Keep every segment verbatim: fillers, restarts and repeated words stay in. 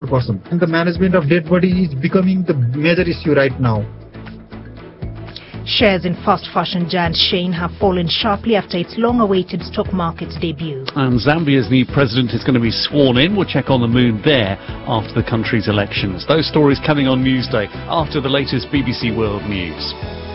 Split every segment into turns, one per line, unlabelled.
person. And the management of dead body is becoming the major issue right now.
Shares in fast fashion giant Shein have fallen sharply after its long-awaited stock market debut.
And Zambia's new president is going to be sworn in. We'll check on the mood there after the country's elections. Those stories coming on Newsday after the latest B B C World News.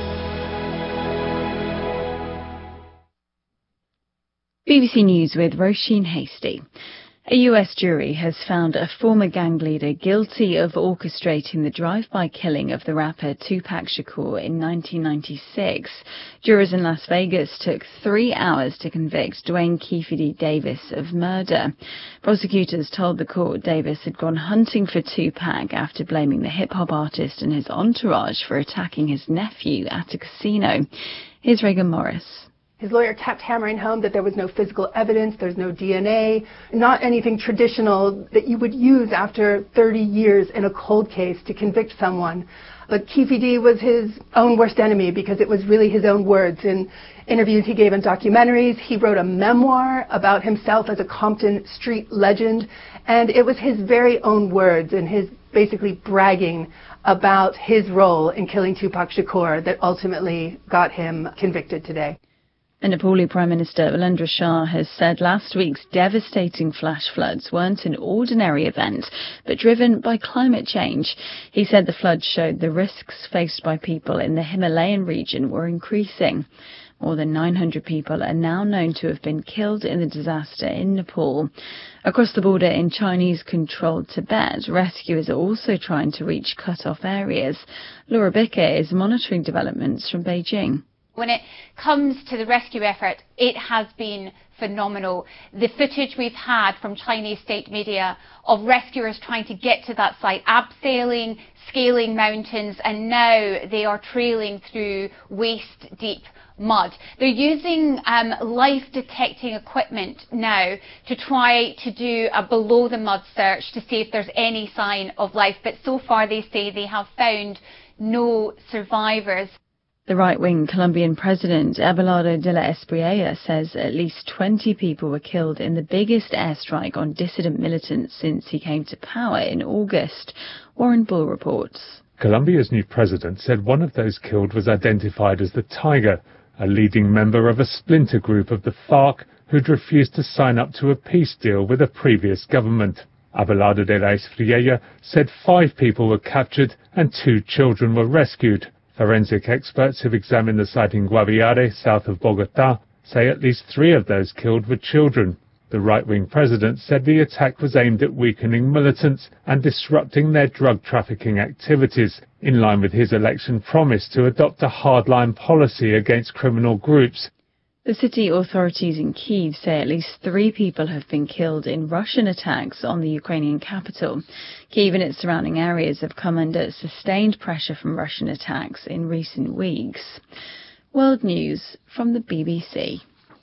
B B C News with Roisin Hasty. A U S jury has found a former gang leader guilty of orchestrating the drive-by killing of the rapper Tupac Shakur in nineteen ninety-six. Jurors in Las Vegas took three hours to convict Dwayne Kefidi Davis of murder. Prosecutors told the court Davis had gone hunting for Tupac after blaming the hip-hop artist and his entourage for attacking his nephew at a casino. Here's Regan Morris.
His lawyer kept hammering home that there was no physical evidence, there's no D N A, not anything traditional that you would use after thirty years in a cold case to convict someone. But Kefidi was his own worst enemy because it was really his own words. In interviews he gave in documentaries, he wrote a memoir about himself as a Compton street legend, and it was his very own words and his basically bragging about his role in killing Tupac Shakur that ultimately got him convicted today.
And Nepali Prime Minister Virendra Shah has said last week's devastating flash floods weren't an ordinary event, but driven by climate change. He said the floods showed the risks faced by people in the Himalayan region were increasing. More than nine hundred people are now known to have been killed in the disaster in Nepal. Across the border in Chinese-controlled Tibet, rescuers are also trying to reach cut-off areas. Laura Bicker is monitoring developments from Beijing.
When it comes to the rescue effort, it has been phenomenal. The footage we've had from Chinese state media of rescuers trying to get to that site, abseiling, scaling mountains, and now they are trailing through waist-deep mud. They're using um, life-detecting equipment now to try to do a below-the-mud search to see if there's any sign of life, but so far they say they have found no survivors.
The right-wing Colombian president Abelardo de la Espriella says at least twenty people were killed in the biggest airstrike on dissident militants since he came to power in August. Warren Bull reports.
Colombia's new president said one of those killed was identified as the Tiger, a leading member of a splinter group of the FARC who'd refused to sign up to a peace deal with a previous government. Abelardo de la Espriella said five people were captured and two children were rescued. Forensic experts who've examined the site in Guaviare, south of Bogota, say at least three of those killed were children. The right-wing president said the attack was aimed at weakening militants and disrupting their drug trafficking activities, in line with his election promise to adopt a hardline policy against criminal groups.
The city authorities in Kyiv say at least three people have been killed in Russian attacks on the Ukrainian capital. Kyiv and its surrounding areas have come under sustained pressure from Russian attacks in recent weeks. World News from the B B C.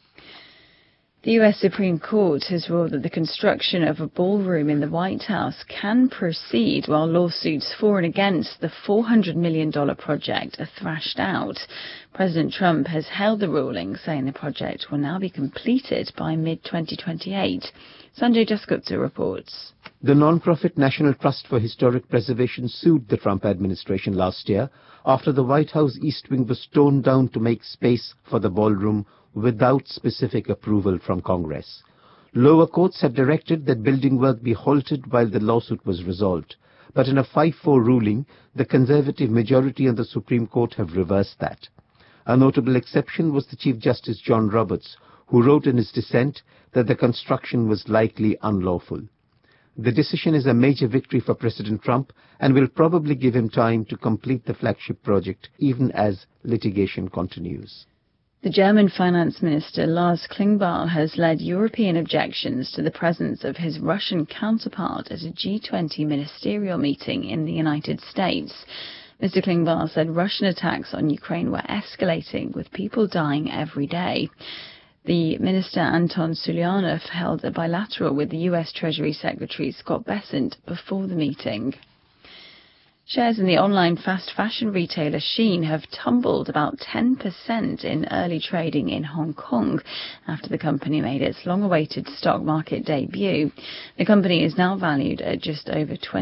The U S Supreme Court has ruled that the construction of a ballroom in the White House can proceed while lawsuits for and against the four hundred million dollars project are thrashed out. President Trump has held the ruling, saying the project will now be completed by mid twenty twenty-eight. Sanjay Dasgupta reports.
The non-profit National Trust for Historic Preservation sued the Trump administration last year after the White House East Wing was torn down to make space for the ballroom without specific approval from Congress. Lower courts had directed that building work be halted while the lawsuit was resolved. But in a five four ruling, the conservative majority on the Supreme Court have reversed that. A notable exception was the Chief Justice John Roberts, who wrote in his dissent that the construction was likely unlawful. The decision is a major victory for President Trump and will probably give him time to complete the flagship project, even as litigation continues.
The German finance minister Lars Klingbeil has led European objections to the presence of his Russian counterpart at a G twenty ministerial meeting in the United States. Mister Klingbeil said Russian attacks on Ukraine were escalating, with people dying every day. The minister Anton Sulianov held a bilateral with the U S Treasury Secretary Scott Bessent before the meeting. Shares in the online fast fashion retailer Shein have tumbled about ten percent in early trading in Hong Kong after the company made its long-awaited stock market debut. The company is now valued at just over twenty